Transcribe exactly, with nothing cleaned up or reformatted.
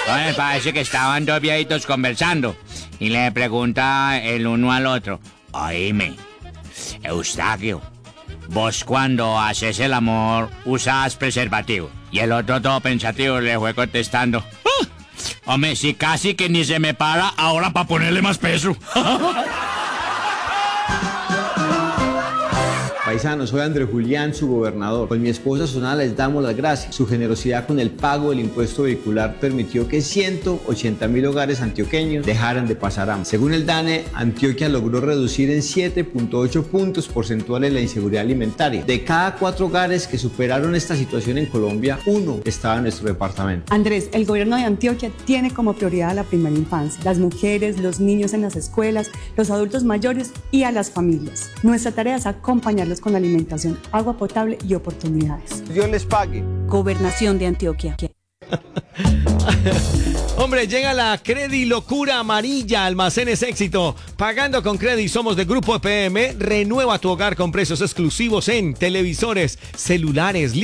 Me parece que estaban dos viejitos conversando y le pregunta el uno al otro: oíme, Eustaquio, vos cuando haces el amor usas preservativo. Y el otro todo pensativo le fue contestando: ¡ah! Hombre, si casi que ni se me para, ahora para ponerle más peso. Paisanos, soy Andrés Julián, su gobernador. Con mi esposa Sonala les damos las gracias. Su generosidad con el pago del impuesto vehicular permitió que ciento ochenta mil hogares antioqueños dejaran de pasar hambre. Según el DANE, Antioquia logró reducir en siete punto ocho puntos porcentuales la inseguridad alimentaria. De cada cuatro hogares que superaron esta situación en Colombia, uno estaba en nuestro departamento. Andrés, el gobierno de Antioquia tiene como prioridad a la primera infancia, las mujeres, los niños en las escuelas, los adultos mayores y a las familias. Nuestra tarea es acompañarlos con alimentación, agua potable y oportunidades. Dios les pague. Gobernación de Antioquia. Hombre, llega la Credi Locura Amarilla, almacenes éxito. Pagando con Credi somos de Grupo E P M. Renueva tu hogar con precios exclusivos en televisores, celulares,